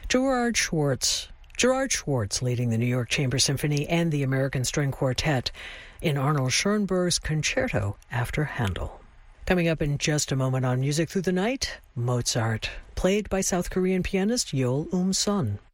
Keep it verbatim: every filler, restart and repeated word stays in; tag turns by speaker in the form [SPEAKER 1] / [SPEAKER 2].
[SPEAKER 1] Gerard Schwartz. Gerard Schwartz leading the New York Chamber Symphony and the American String Quartet in Arnold Schoenberg's Concerto after Handel. Coming up in just a moment on Music Through the Night, Mozart, played by South Korean pianist Yeol Um-sun.